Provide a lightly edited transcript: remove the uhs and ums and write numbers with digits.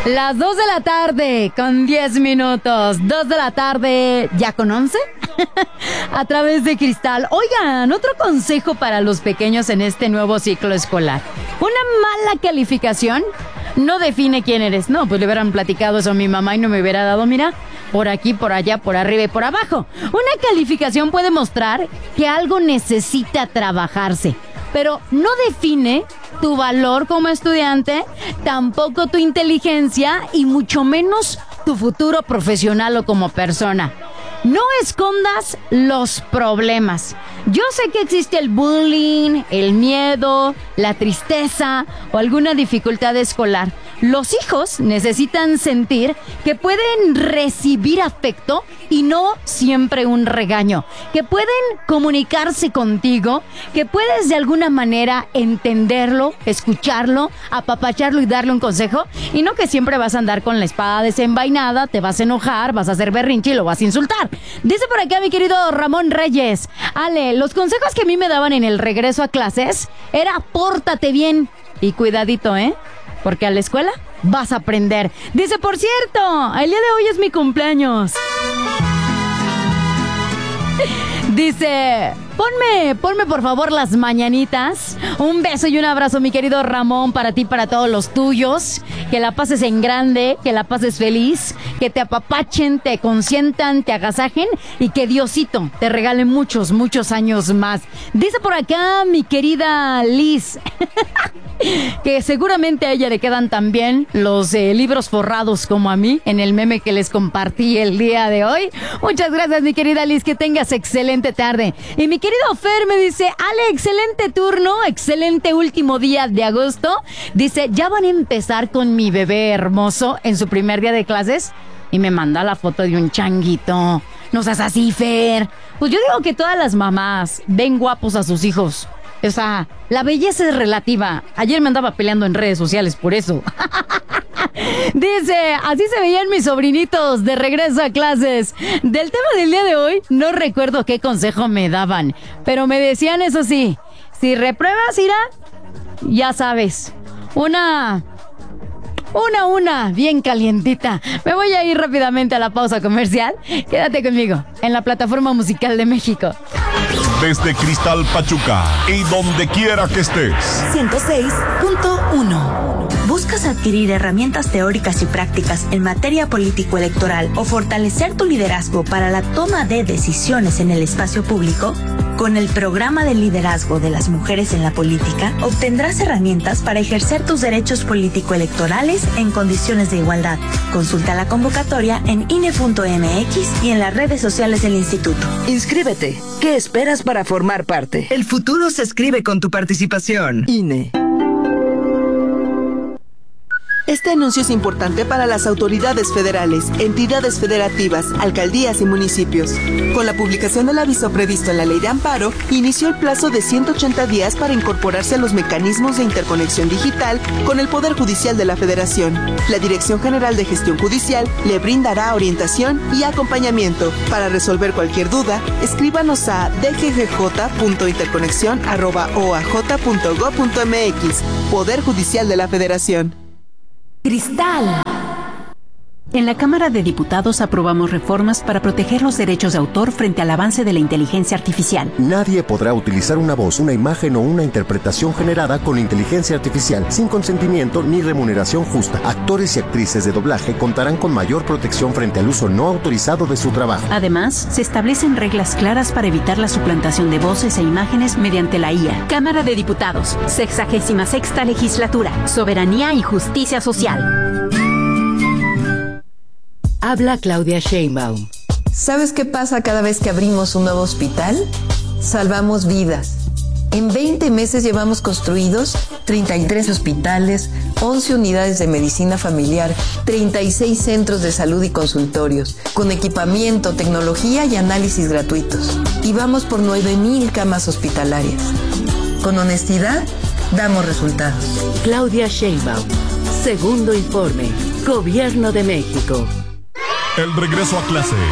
Las 2 de la tarde con 10 minutos. 2 de la tarde, ¿ya con 11? A través de Cristal. Oigan, otro consejo para los pequeños en este nuevo ciclo escolar. Una mala calificación no define quién eres. No, pues le hubieran platicado eso a mi mamá y no me hubiera dado, mira, por aquí, por allá, por arriba y por abajo. Una calificación puede mostrar que algo necesita trabajarse, pero no define tu valor como estudiante, tampoco tu inteligencia y mucho menos tu futuro profesional o como persona. No escondas los problemas. Yo sé que existe el bullying, el miedo, la tristeza o alguna dificultad escolar. Los hijos necesitan sentir que pueden recibir afecto y no siempre un regaño, que pueden comunicarse contigo, que puedes de alguna manera entenderlo, escucharlo, apapacharlo y darle un consejo, y no que siempre vas a andar con la espada desenvainada, te vas a enojar, vas a hacer berrinche y lo vas a insultar. Dice por acá mi querido Ramón Reyes: Ale, los consejos que a mí me daban en el regreso a clases era pórtate bien y cuidadito, porque a la escuela vas a aprender. Dice, por cierto, el día de hoy es mi cumpleaños. Dice, ponme por favor las mañanitas. Un beso y un abrazo, mi querido Ramón, para ti, para todos los tuyos. Que la pases en grande, que la pases feliz, que te apapachen, te consientan, te agasajen y que Diosito te regale muchos, muchos años más. Dice por acá mi querida Liz que seguramente a ella le quedan también los libros forrados como a mí en el meme que les compartí el día de hoy. Muchas gracias, mi querida Liz, que tengas excelente tarde. Y mi querido Fer me dice, Ale, excelente turno, excelente último día de agosto. Dice, ya van a empezar con mi bebé hermoso en su primer día de clases. Y me manda la foto de un changuito. No seas así, Fer. Pues yo digo que todas las mamás ven guapos a sus hijos. O sea, la belleza es relativa. Ayer me andaba peleando en redes sociales por eso. Dice, así se veían mis sobrinitos de regreso a clases. Del tema del día de hoy, no recuerdo qué consejo me daban, pero me decían eso sí, si repruebas, Ira, ya sabes, una bien calientita. Me voy a ir rápidamente a la pausa comercial. Quédate conmigo en la Plataforma Musical de México. Desde Cristal Pachuca y donde quiera que estés. 106.1. ¿Buscas adquirir herramientas teóricas y prácticas en materia político-electoral o fortalecer tu liderazgo para la toma de decisiones en el espacio público? Con el programa de liderazgo de las mujeres en la política, obtendrás herramientas para ejercer tus derechos político-electorales en condiciones de igualdad. Consulta la convocatoria en INE.mx y en las redes sociales del instituto. Inscríbete. ¿Qué esperas para formar parte? El futuro se escribe con tu participación. INE. Este anuncio es importante para las autoridades federales, entidades federativas, alcaldías y municipios. Con la publicación del aviso previsto en la Ley de Amparo, inició el plazo de 180 días para incorporarse a los mecanismos de interconexión digital con el Poder Judicial de la Federación. La Dirección General de Gestión Judicial le brindará orientación y acompañamiento. Para resolver cualquier duda, escríbanos a dggj.interconexión@oaj.gov.mx. Poder Judicial de la Federación. Cristal. En la Cámara de Diputados aprobamos reformas para proteger los derechos de autor frente al avance de la inteligencia artificial. Nadie podrá utilizar una voz, una imagen o una interpretación generada con inteligencia artificial sin consentimiento ni remuneración justa. Actores y actrices de doblaje contarán con mayor protección frente al uso no autorizado de su trabajo. Además, se establecen reglas claras para evitar la suplantación de voces e imágenes mediante la IA. Cámara de Diputados, 66ª Legislatura, Soberanía y Justicia Social. Habla Claudia Sheinbaum. ¿Sabes qué pasa cada vez que abrimos un nuevo hospital? Salvamos vidas. En 20 meses llevamos construidos 33 hospitales, 11 unidades de medicina familiar, 36 centros de salud y consultorios, con equipamiento, tecnología y análisis gratuitos. Y vamos por 9,000 camas hospitalarias. Con honestidad, damos resultados. Claudia Sheinbaum. Segundo informe. Gobierno de México. El regreso a clase